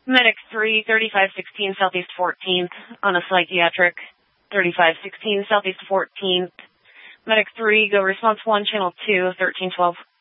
Medic 3, 3516 Southeast 14th on a psychiatric. 3516 Southeast 14th. Medic 3, go response 1, channel 2, 1312.